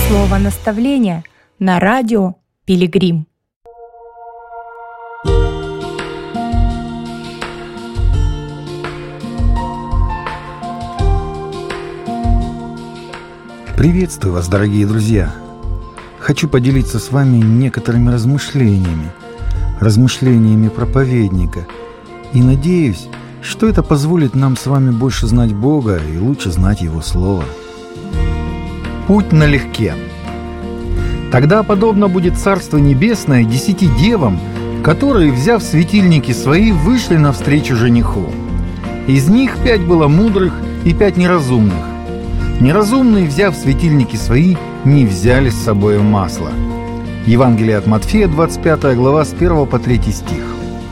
Слово наставления на радио Пилигрим. Приветствую вас, дорогие друзья! Хочу поделиться с вами некоторыми размышлениями проповедника. И надеюсь, что это позволит нам с вами больше знать Бога и лучше знать Его Слово. Путь налегке. Тогда подобно будет Царство Небесное 10 девам, которые, взяв светильники свои, вышли навстречу жениху. Из них 5 было мудрых и 5 неразумных. Неразумные, взяв светильники свои, не взяли с собой масло. Евангелие от Матфея, 25 глава, с 1 по 3 стих.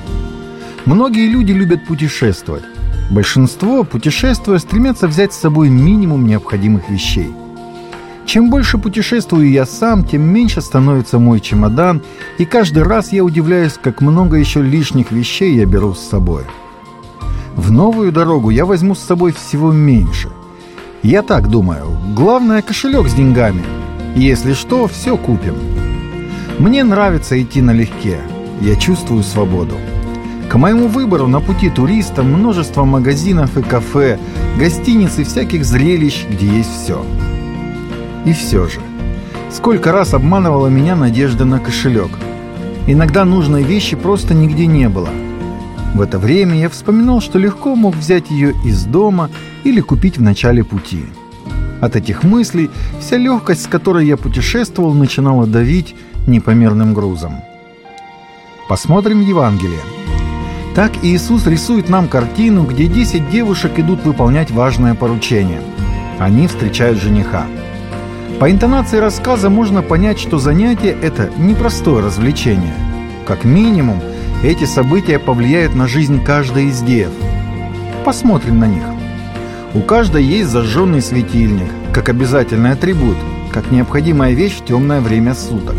Многие люди любят путешествовать. Большинство, путешествуя, стремятся взять с собой минимум необходимых вещей. Чем больше путешествую я сам, тем меньше становится мой чемодан, и каждый раз я удивляюсь, как много еще лишних вещей я беру с собой. В новую дорогу я возьму с собой всего меньше. Я так думаю, главное кошелек с деньгами. Если что, все купим. Мне нравится идти налегке. Я чувствую свободу. К моему выбору на пути туриста множество магазинов и кафе, гостиниц и всяких зрелищ, где есть все. И все же, сколько раз обманывала меня надежда на кошелек. Иногда нужной вещи просто нигде не было. В это время я вспоминал, что легко мог взять ее из дома или купить в начале пути. От этих мыслей вся легкость, с которой я путешествовал, начинала давить непомерным грузом. Посмотрим Евангелие. Так Иисус рисует нам картину, где 10 девушек идут выполнять важное поручение. Они встречают жениха. По интонации рассказа можно понять, что занятие – это непростое развлечение. Как минимум, эти события повлияют на жизнь каждой из дев. Посмотрим на них. У каждой есть зажженный светильник, как обязательный атрибут, как необходимая вещь в темное время суток.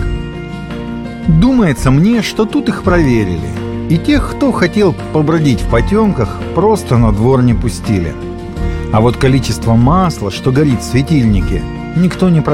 Думается мне, что тут их проверили. И тех, кто хотел побродить в потемках, просто на двор не пустили. А вот количество масла, что горит в светильнике, никто не проверил.